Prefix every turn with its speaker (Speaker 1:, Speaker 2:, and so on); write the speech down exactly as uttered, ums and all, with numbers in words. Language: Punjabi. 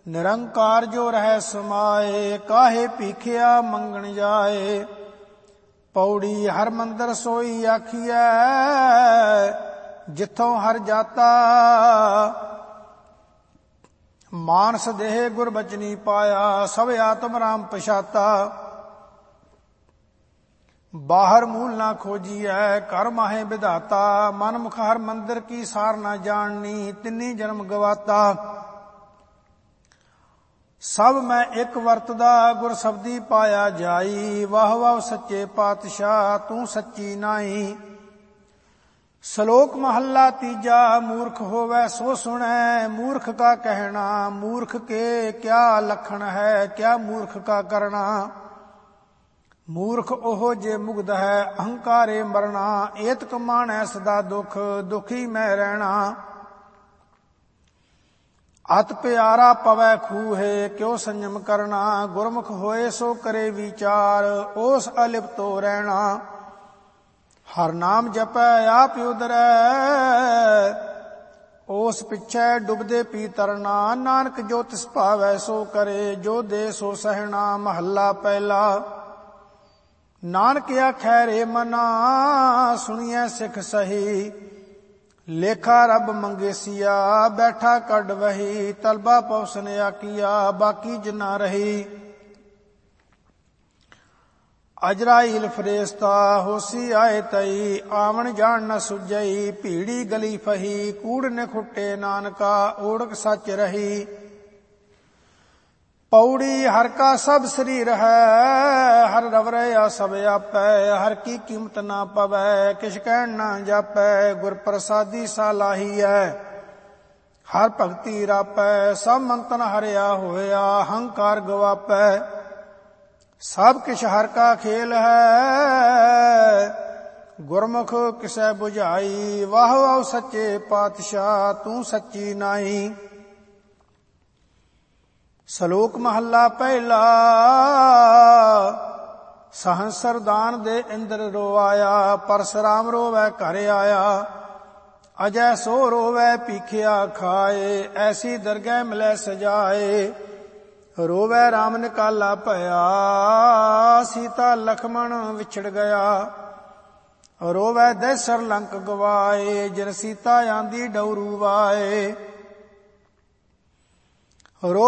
Speaker 1: ਨਿਰੰਕਾਰ ਜੋ ਰਹਿ ਸਮਾਏ, ਕਾਹੇ ਭੀਖਿਆ ਮੰਗਣ ਜਾਏ। ਪੌੜੀ ਹਰ ਮੰਦਰ ਸੋਈ ਆਖੀਐ, ਜਿੱਥੋਂ ਹਰ ਜਾਤਾ। ਮਾਨਸ ਦੇਹ ਗੁਰ ਬਚਨੀ ਪਾਇਆ, ਸਭ ਆਤਮ ਰਾਮ ਪਛਾਤਾ। ਬਾਹਰ ਮੂਲ ਨਾ ਖੋਜੀਐ, ਘਰ ਮਾਹੇ ਵਿਧਾਤਾ। ਮਨ ਮੁਖ ਹਰ ਮੰਦਰ ਕੀ ਸਾਰ ਨਾ ਜਾਣਨੀ, ਤਿੰਨੀ ਜਨਮ ਗਵਾਤਾ। ਸਭ ਮੈਂ ਇੱਕ ਵਰਤਦਾ, ਗੁਰ ਸਬਦੀ ਪਾਇਆ ਜਾਈ। ਵਾਹ ਵਾਹ ਸੱਚੇ ਪਾਤਸ਼ਾਹ, ਤੂੰ ਸੱਚੀ ਨਾਈ। ਸ਼ਲੋਕ ਮਹੱਲਾ ਤੀਜਾ। ਮੂਰਖ ਹੋਵੈ ਸੋ ਸੁਣੈ, ਮੂਰਖ ਕਾ ਕਹਿਣਾ। ਮੂਰਖ ਕੇ ਕਿਆ ਲਖਣ ਹੈ, ਕਿਆ ਮੂਰਖ ਕਾ ਕਰਣਾ। ਮੂਰਖ ਉਹ ਜੇ ਮੁਗਧ ਹੈ, ਅਹੰਕਾਰੇ ਮਰਨਾ। ਏਤਕ ਮਾਣੈ ਸਦਾ ਦੁਖ, ਦੁਖੀ ਮੈਂ ਰਹਿਣਾ। ਅਤ ਪਿਆਰਾ ਪਵੈ ਖੂਹੇ, ਕਿਉ ਸੰਜਮ ਕਰਨਾ। ਗੁਰਮੁਖ ਹੋਏ ਸੋ ਕਰੇ ਵਿਚਾਰ, ਉਸ ਅਲਿਪਤੋ ਰਹਿਣਾ। ਹਰ ਨਾਮ ਜਪੈ ਆਪ ਉਦਰੈ, ਉਸ ਪਿਛੈ ਡੁਬਦੇ ਪੀ ਤਰਨਾ। ਨਾਨਕ ਜੋ ਤਿਸ ਭਾਵੈ ਸੋ ਕਰੇ, ਜੋ ਦੇ ਸੋ ਸਹਿਣਾ। ਮਹੱਲਾ ਪਹਿਲਾ। ਨਾਨਕ ਆਖੈ ਰੇ ਮਨਾ, ਸੁਣੀਐ ਸਿੱਖ ਸਹੀ। ਲੇਖਾ ਰੱਬ ਮੰਗੇਸੀਆ, ਬੈਠਾ ਕੱਢ ਵਹੀ। ਤਲਬਾ ਪੌਸਨ ਆਕੀਆ, ਬਾਕੀ ਜਿਨਾ ਰਹੀ। ਅਜਰਾਈਲ ਫਰੇਸਤਾ, ਹੋਸੀ ਆਏ ਤਈ। ਆਵਣ ਜਾਣ ਨ ਸੁਝਈ, ਭੀੜੀ ਗਲੀ ਫਹੀ। ਕੂੜ ਨੇ ਖੁੱਟੇ ਨਾਨਕਾ, ਓੜਕ ਸੱਚ ਰਹੀ। ਪੌੜੀ ਹਰ ਕਾ ਸਭ ਸਰੀਰ ਹੈ, ਹਰ ਰਵ ਰਹਿਆ ਸਭ ਆਪੈ। ਹਰ ਕੀ ਕੀਮਤ ਨਾ ਪਵੈ, ਕਿਛ ਕਹਿਣ ਨਾ ਜਾਪੈ। ਗੁਰ ਪ੍ਰਸਾਦੀ ਸਾਲਾਹੀ ਹੈ, ਹਰ ਭਗਤੀ ਰਾਪੈ। ਸਭ ਮੰਤਨ ਹਰਿਆ ਹੋਇਆ, ਹੰਕਾਰ ਗਵਾਪੈ। ਸਭ ਕਿਛ ਹਰ ਕਾ ਖੇਲ ਹੈ, ਗੁਰਮੁਖ ਕਿਸੈ ਬੁਝਾਈ। ਵਾਹ ਵਾਹ ਸੱਚੇ ਪਾਤਸ਼ਾਹ, ਤੂੰ ਸੱਚੀ ਨਾਈ। ਸ਼ਲੋਕ ਮਹੱਲਾ ਪਹਿਲਾ। ਸਹੰਸਰ ਦਾਨ ਦੇ ਇੰਦਰ ਰੋਆਇਆ, ਪਰਸਰਾਮ ਰੋਵੈ ਘਰ ਆਇਆ। ਅਜੈ ਸੋ ਰੋਵੈ ਭੀਖਿਆ ਖਾਏ, ਐਸੀ ਦਰਗਹਿ ਮਿਲੈ ਸਜਾਏ। ਰੋਵੈ ਰਾਮ ਨਿਕਾਲਾ ਭਇਆ, ਸੀਤਾ ਲਖਮਣ ਵਿਛੜ ਗਿਆ। ਰੋਵੈ ਦੈਸਰ ਲੰਕ ਗਵਾਏ, ਜਿਨ ਸੀਤਾ ਆਂਦੀ ਡਉਰੂ ਵਾਏ।